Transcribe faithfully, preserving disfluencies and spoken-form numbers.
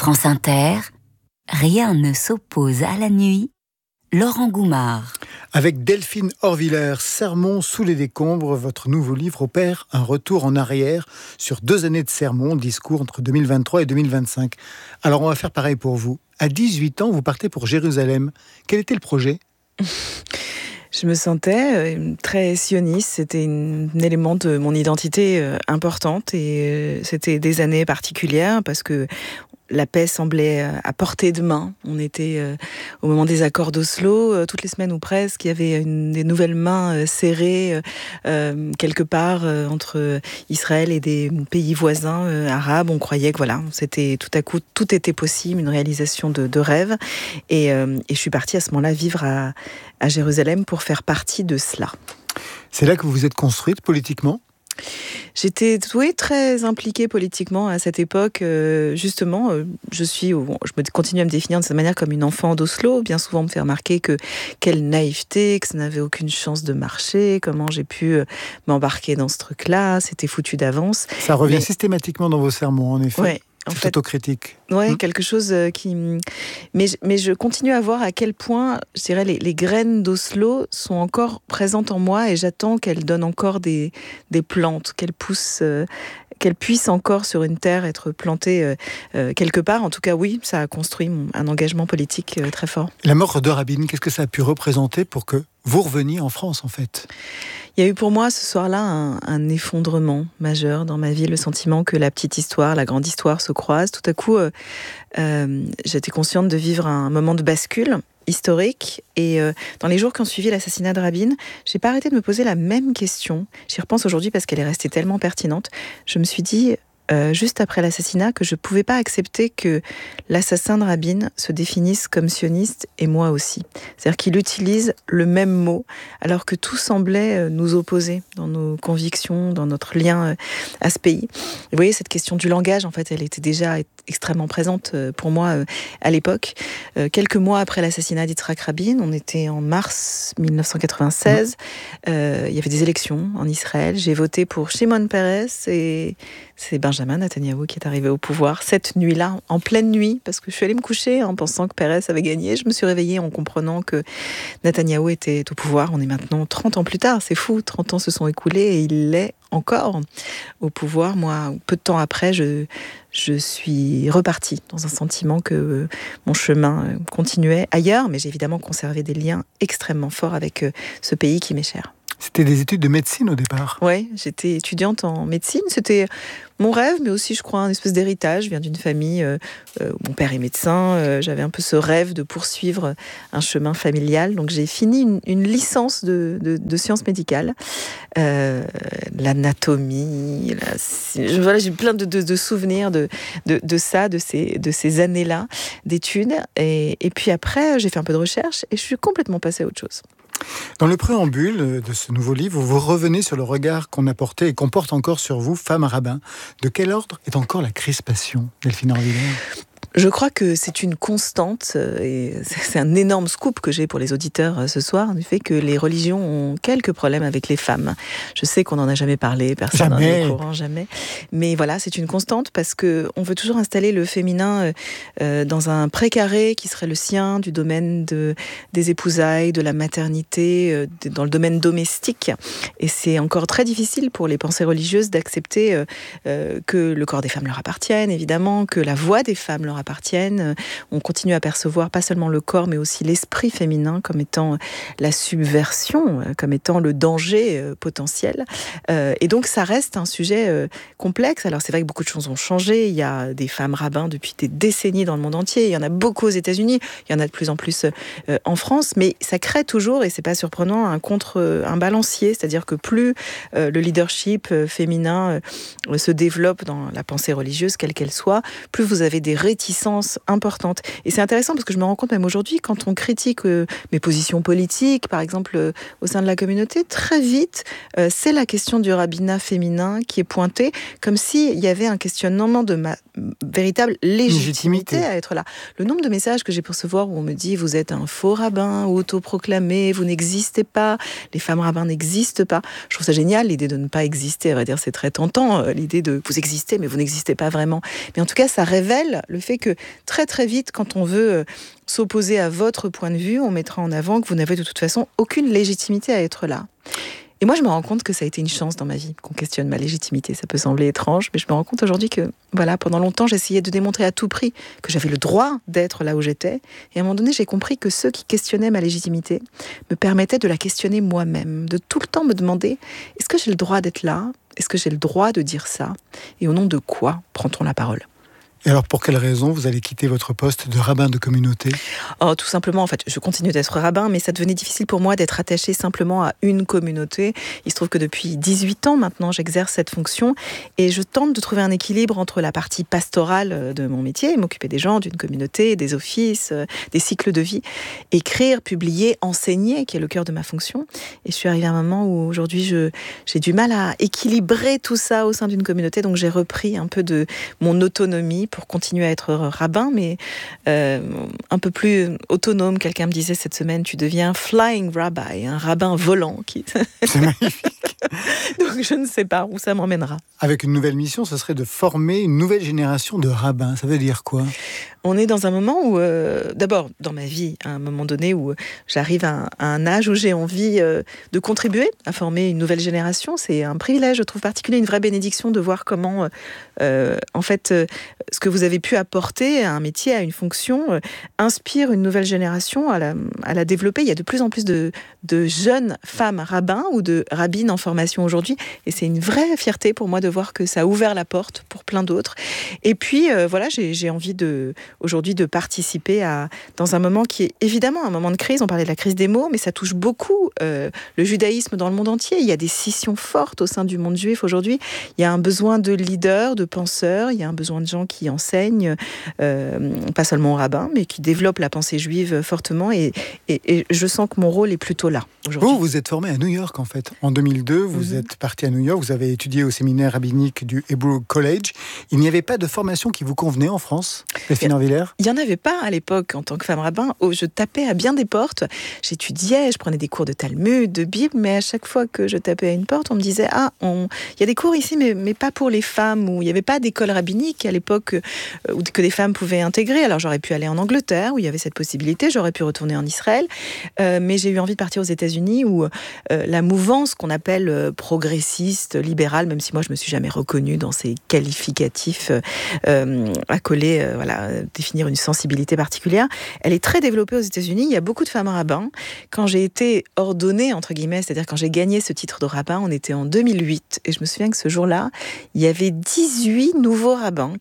France Inter, rien ne s'oppose à la nuit. Laurent Goumard. Avec Delphine Horviller, Sermons sous les décombres, votre nouveau livre opère un retour en arrière sur deux années de sermons, discours entre deux mille vingt-trois et deux mille vingt-cinq. Alors on va faire pareil pour vous. À dix-huit ans, vous partez pour Jérusalem. Quel était le projet ? Je me sentais euh, très sioniste, c'était un élément de mon identité euh, importante et euh, c'était des années particulières parce que la paix semblait à portée de main. On était euh, au moment des accords d'Oslo, euh, toutes les semaines ou presque, il y avait une, des nouvelles mains euh, serrées euh, quelque part euh, entre Israël et des pays voisins euh, arabes. On croyait que voilà, c'était tout à coup tout était possible, une réalisation de, de rêve. Et, euh, et je suis partie à ce moment-là vivre à, à Jérusalem pour faire partie de cela. C'est là que vous vous êtes construite politiquement ? J'étais oui, très impliquée politiquement à cette époque. Euh, justement, euh, je suis, je me continue à me définir de cette manière comme une enfant d'Oslo. Bien souvent, on me fait remarquer que quelle naïveté, que ça n'avait aucune chance de marcher. Comment j'ai pu euh, m'embarquer dans ce truc-là ? C'était foutu d'avance. Ça revient Mais... systématiquement dans vos sermons, en effet. Ouais. En C'est fait, autocritique. Ouais, mmh. quelque chose qui. Mais, mais je continue à voir à quel point, je dirais, les, les graines d'Oslo sont encore présentes en moi et j'attends qu'elles donnent encore des, des plantes, qu'elles poussent, euh, qu'elles puissent encore sur une terre être plantées euh, euh, quelque part. En tout cas, oui, ça a construit mon, un engagement politique euh, très fort. La mort de Rabin, qu'est-ce que ça a pu représenter pour que vous reveniez en France, en fait ? Il y a eu pour moi ce soir-là un, un effondrement majeur dans ma vie, le sentiment que la petite histoire, la grande histoire se croisent. Tout à coup, euh, euh, j'étais consciente de vivre un moment de bascule historique et euh, dans les jours qui ont suivi l'assassinat de Rabin, j'ai pas arrêté de me poser la même question. J'y repense aujourd'hui parce qu'elle est restée tellement pertinente. Je me suis dit, euh, juste après l'assassinat, que je pouvais pas accepter que l'assassin de Rabin se définisse comme sioniste et moi aussi. C'est-à-dire qu'il utilise le même mot alors que tout semblait nous opposer dans nos convictions, dans notre lien à ce pays. Et vous voyez, cette question du langage, en fait, elle était déjà extrêmement présente pour moi à l'époque. Quelques mois après l'assassinat d'Yitzhak Rabin, on était en mars dix-neuf cent quatre-vingt-seize, mmh. euh, il y avait des élections en Israël. J'ai voté pour Shimon Peres et c'est Benjamin Netanyahou qui est arrivé au pouvoir cette nuit-là, en pleine nuit, parce que je suis allée me coucher en pensant que Peres avait gagné. Je me suis réveillée en comprenant que Netanyahou était au pouvoir. On est maintenant trente ans plus tard, c'est fou, trente ans se sont écoulés et il l'est encore au pouvoir. Moi, peu de temps après, je, je suis repartie dans un sentiment que mon chemin continuait ailleurs, mais j'ai évidemment conservé des liens extrêmement forts avec ce pays qui m'est cher. C'était des études de médecine au départ. Oui, j'étais étudiante en médecine. C'était mon rêve, mais aussi, je crois, un espèce d'héritage. Je viens d'une famille, euh, euh, mon père est médecin. Euh, j'avais un peu ce rêve de poursuivre un chemin familial. Donc, j'ai fini une, une licence de, de, de sciences médicales. Euh, l'anatomie, la, je, voilà, j'ai plein de, de, de souvenirs de, de, de ça, de ces, de ces années-là d'études. Et, et puis après, j'ai fait un peu de recherche et je suis complètement passée à autre chose. Dans le préambule de ce nouveau livre, vous revenez sur le regard qu'on a porté et qu'on porte encore sur vous, femme à rabbin. De quel ordre est encore la crispation, Delphine Horviller ? Je crois que c'est une constante, et c'est un énorme scoop que j'ai pour les auditeurs ce soir, du fait que les religions ont quelques problèmes avec les femmes. Je sais qu'on n'en a jamais parlé, personne n'en est au courant, jamais. Mais voilà, c'est une constante parce qu'on veut toujours installer le féminin euh, dans un précaré qui serait le sien, du domaine de, des épousailles, de la maternité, euh, dans le domaine domestique. Et c'est encore très difficile pour les pensées religieuses d'accepter euh, euh, que le corps des femmes leur appartienne, évidemment, que la voix des femmes leur appartiennent. On continue à percevoir pas seulement le corps, mais aussi l'esprit féminin comme étant la subversion, comme étant le danger euh, potentiel. Euh, et donc, ça reste un sujet euh, complexe. Alors, c'est vrai que beaucoup de choses ont changé. Il y a des femmes rabbins depuis des décennies dans le monde entier. Il y en a beaucoup aux États-Unis. Il y en a de plus en plus euh, en France. Mais ça crée toujours, et c'est pas surprenant, un contre, un balancier. C'est-à-dire que plus euh, le leadership euh, féminin euh, se développe dans la pensée religieuse, quelle qu'elle soit, plus vous avez des réticences importante. Et c'est intéressant parce que je me rends compte même aujourd'hui, quand on critique euh, mes positions politiques, par exemple euh, au sein de la communauté, très vite, euh, c'est la question du rabbinat féminin qui est pointée, comme s'il y avait un questionnement de ma véritable légitimité, légitimité à être là. Le nombre de messages que j'ai pu recevoir où on me dit « vous êtes un faux rabbin, autoproclamé, vous n'existez pas, les femmes rabbins n'existent pas ». Je trouve ça génial, l'idée de ne pas exister, à vrai dire c'est très tentant, euh, l'idée de « vous existez mais vous n'existez pas vraiment ». Mais en tout cas, ça révèle le fait que très très vite, quand on veut euh, s'opposer à votre point de vue, on mettra en avant que vous n'avez de toute façon aucune légitimité à être là. Et moi, je me rends compte que ça a été une chance dans ma vie, qu'on questionne ma légitimité. Ça peut sembler étrange, mais je me rends compte aujourd'hui que, voilà, pendant longtemps, j'essayais de démontrer à tout prix que j'avais le droit d'être là où j'étais. Et à un moment donné, j'ai compris que ceux qui questionnaient ma légitimité me permettaient de la questionner moi-même, de tout le temps me demander, est-ce que j'ai le droit d'être là ? Est-ce que j'ai le droit de dire ça ? Et au nom de quoi prend-on la parole ? Et alors, pour quelle raison vous allez quitter votre poste de rabbin de communauté ? Oh, tout simplement, en fait, je continue d'être rabbin, mais ça devenait difficile pour moi d'être attaché simplement à une communauté. Il se trouve que depuis dix-huit ans maintenant, j'exerce cette fonction et je tente de trouver un équilibre entre la partie pastorale de mon métier, m'occuper des gens, d'une communauté, des offices, des cycles de vie, écrire, publier, enseigner, qui est le cœur de ma fonction. Et je suis arrivée à un moment où aujourd'hui, je, j'ai du mal à équilibrer tout ça au sein d'une communauté, donc j'ai repris un peu de mon autonomie pour continuer à être rabbin, mais euh, un peu plus autonome. Quelqu'un me disait cette semaine, tu deviens flying rabbi, un rabbin volant. Qui... C'est magnifique. Donc je ne sais pas où ça m'emmènera. Avec une nouvelle mission, ce serait de former une nouvelle génération de rabbins. Ça veut dire quoi ? On est dans un moment où, euh, d'abord, dans ma vie, à un moment donné où j'arrive à un, à un âge où j'ai envie euh, de contribuer à former une nouvelle génération. C'est un privilège, je trouve particulier, une vraie bénédiction de voir comment, euh, en fait, euh, ce que vous avez pu apporter à un métier, à une fonction, euh, inspire une nouvelle génération à la, à la développer. Il y a de plus en plus de, de jeunes femmes rabbins ou de rabbines en formation aujourd'hui. Et c'est une vraie fierté pour moi de voir que ça a ouvert la porte pour plein d'autres. Et puis, euh, voilà, j'ai, j'ai envie de... aujourd'hui de participer à, dans un moment qui est évidemment un moment de crise. On parlait de la crise des mots, mais ça touche beaucoup euh, le judaïsme dans le monde entier. Il y a des scissions fortes au sein du monde juif aujourd'hui. Il y a un besoin de leaders, de penseurs. Il y a un besoin de gens qui enseignent, euh, pas seulement aux rabbins, mais qui développent la pensée juive fortement. Et, et, et je sens que mon rôle est plutôt là aujourd'hui. Vous, vous êtes formé à New York en fait. En deux mille deux, vous mm-hmm. êtes parti à New York. Vous avez étudié au séminaire rabbinique du Hebrew College. Il n'y avait pas de formation qui vous convenait en France, Delphine Orvillers ? Il n'y en avait pas à l'époque en tant que femme rabbin. Oh, je tapais à bien des portes. J'étudiais, je prenais des cours de Talmud, de Bible, mais à chaque fois que je tapais à une porte, on me disait « Ah, on... il y a des cours ici, mais, mais pas pour les femmes. » Ou il n'y avait pas d'école rabbinique à l'époque euh, que des femmes pouvaient intégrer. Alors j'aurais pu aller en Angleterre, où il y avait cette possibilité. J'aurais pu retourner en Israël. Euh, mais j'ai eu envie de partir aux États-Unis, où euh, la mouvance qu'on appelle euh, progressiste, libérale, même si moi je ne me suis jamais reconnue dans ces qualificatifs euh, accolés, euh, voilà, définir une sensibilité particulière. Elle est très développée aux États-Unis. Il y a beaucoup de femmes rabbins. Quand j'ai été ordonnée, entre guillemets, c'est-à-dire quand j'ai gagné ce titre de rabbin, on était en deux mille huit. Et je me souviens que ce jour-là, il y avait dix-huit nouveaux rabbins